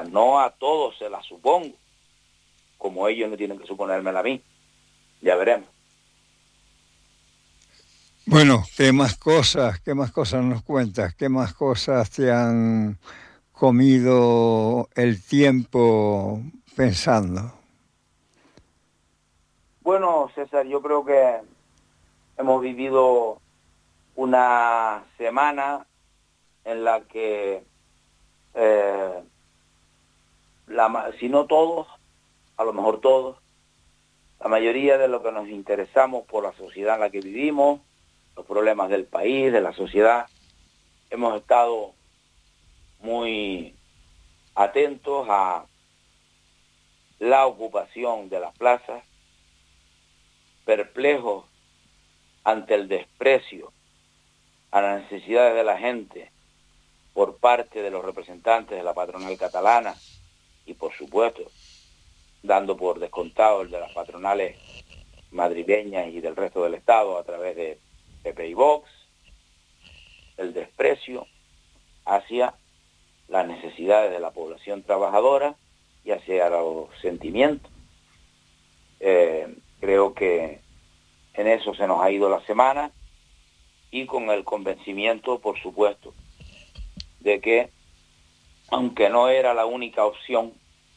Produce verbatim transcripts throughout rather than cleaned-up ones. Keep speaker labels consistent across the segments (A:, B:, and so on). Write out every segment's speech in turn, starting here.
A: Mas no a todos se las supongo, como ellos no tienen que suponérmela a mí. Ya veremos.
B: Bueno, ¿qué más cosas, qué más cosas nos cuentas? ¿Qué más cosas te han comido el tiempo pensando?
A: Bueno, César, yo creo que hemos vivido una semana en la que, eh, la, si no todos, a lo mejor todos, la mayoría de lo que nos interesamos por la sociedad en la que vivimos, los problemas del país, de la sociedad, hemos estado muy atentos a la ocupación de las plazas, perplejos ante el desprecio a las necesidades de la gente por parte de los representantes de la patronal catalana y, por supuesto, dando por descontado el de las patronales madrileñas y del resto del Estado a través de P P y Vox, el desprecio hacia las necesidades de la población trabajadora y hacia los sentimientos. Eh, creo que en eso se nos ha ido la semana, y con el convencimiento, por supuesto, de que, aunque no era la única opción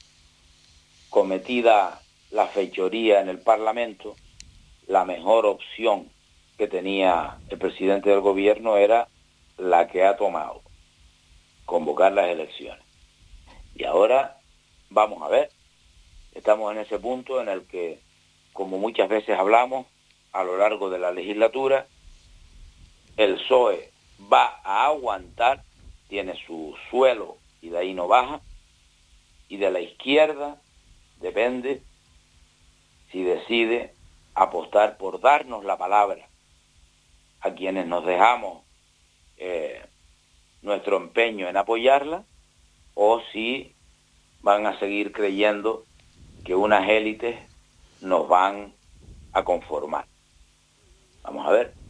A: cometida la fechoría en el Parlamento, la mejor opción que tenía el presidente del gobierno era la que ha tomado: convocar las elecciones. Y ahora vamos a ver, estamos en ese punto en el que, como muchas veces hablamos a lo largo de la legislatura, el P S O E va a aguantar, tiene su suelo y de ahí no baja, y de la izquierda depende si decide apostar por darnos la palabra a quienes nos dejamos eh, nuestro empeño en apoyarla, o si van a seguir creyendo que unas élites nos van a conformar. Vamos a ver.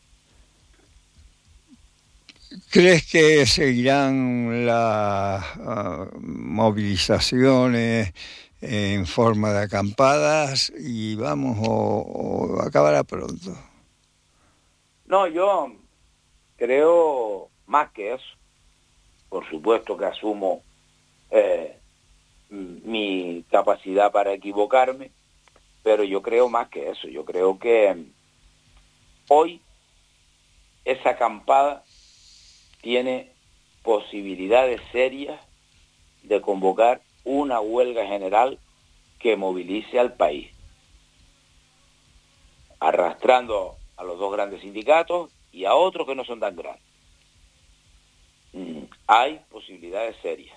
B: ¿Crees que seguirán las uh, movilizaciones en forma de acampadas y vamos, o, o acabará pronto?
A: No, yo creo más que eso. Por supuesto que asumo eh, mi capacidad para equivocarme, pero yo creo más que eso. Yo creo que hoy esa acampada tiene posibilidades serias de convocar una huelga general que movilice al país, arrastrando a los dos grandes sindicatos y a otros que no son tan grandes. Mm, hay posibilidades serias.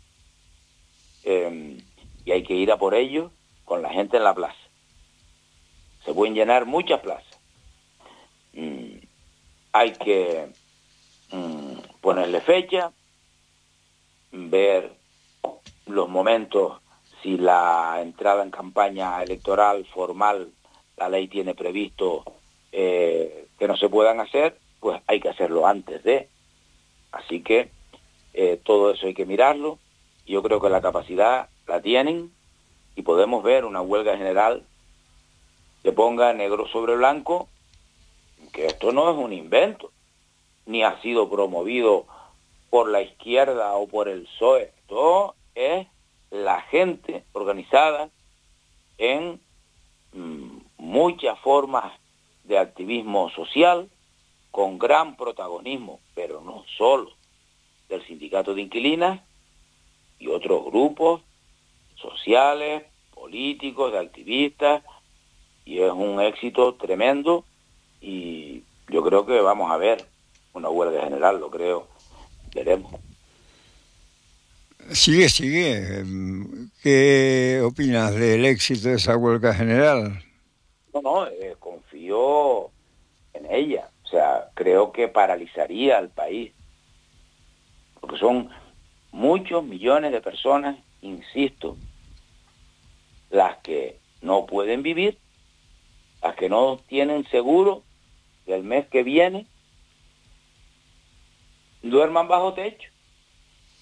A: Eh, y hay que ir a por ello con la gente en la plaza. Se pueden llenar muchas plazas. Mm, hay que mm, ponerle fecha, ver los momentos, si la entrada en campaña electoral formal, la ley tiene previsto eh, que no se puedan hacer, pues hay que hacerlo antes de. Así que eh, todo eso hay que mirarlo. Yo creo que la capacidad la tienen y podemos ver una huelga general que ponga negro sobre blanco que esto no es un invento, ni ha sido promovido por la izquierda o por el P S O E. Esto es la gente organizada en mmm, muchas formas de activismo social, con gran protagonismo, pero no solo, del sindicato de inquilinas y otros grupos sociales, políticos, de activistas, y es un éxito tremendo, y yo creo que vamos a ver una huelga general, lo creo, veremos.
B: Sigue, sigue. ¿Qué opinas del éxito de esa huelga general?
A: No, no, eh, confío en ella. O sea, creo que paralizaría al país, porque son muchos millones de personas, insisto, las que no pueden vivir, las que no tienen seguro que el mes que viene duerman bajo techo.